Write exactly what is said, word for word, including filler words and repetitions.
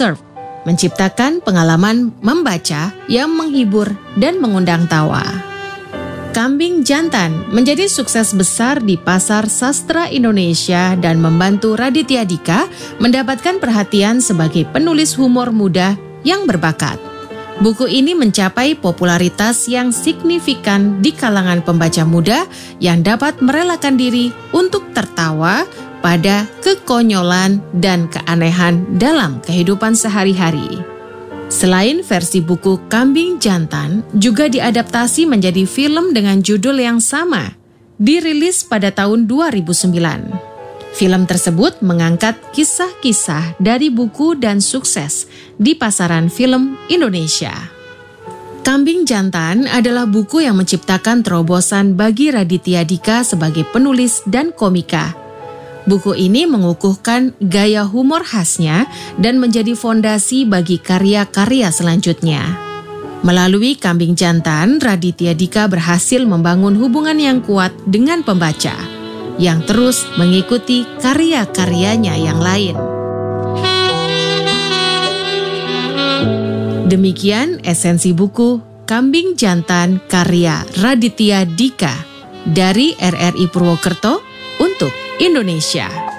Observe, menciptakan pengalaman membaca yang menghibur dan mengundang tawa. Kambing Jantan menjadi sukses besar di pasar sastra Indonesia dan membantu Raditya Dika mendapatkan perhatian sebagai penulis humor muda yang berbakat. Buku ini mencapai popularitas yang signifikan di kalangan pembaca muda yang dapat merelakan diri untuk tertawa pada kekonyolan dan keanehan dalam kehidupan sehari-hari. Selain versi buku Kambing Jantan, juga diadaptasi menjadi film dengan judul yang sama, dirilis pada tahun dua ribu sembilan. Film tersebut mengangkat kisah-kisah dari buku dan sukses di pasaran film Indonesia. Kambing Jantan adalah buku yang menciptakan terobosan bagi Raditya Dika sebagai penulis dan komika. Buku ini mengukuhkan gaya humor khasnya dan menjadi fondasi bagi karya-karya selanjutnya. Melalui Kambing Jantan, Raditya Dika berhasil membangun hubungan yang kuat dengan pembaca, yang terus mengikuti karya-karyanya yang lain. Demikian esensi buku Kambing Jantan karya Raditya Dika dari R R I Purwokerto untuk Indonesia.